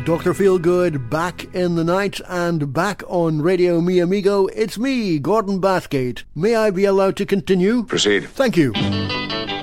Dr. Feelgood back in the night and back on Radio Mi Amigo. It's me, Gordon Bathgate. May I be allowed to continue? Proceed. Thank you.